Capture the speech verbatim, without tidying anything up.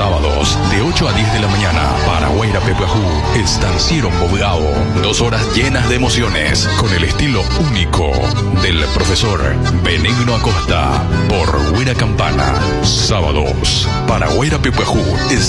Sábados de ocho a diez de la mañana para Guairapepuajú, Estanciero Bobgao. Dos horas llenas de emociones con el estilo único del profesor Benigno Acosta por Guaira Campana. Sábados para Guairapepuajú,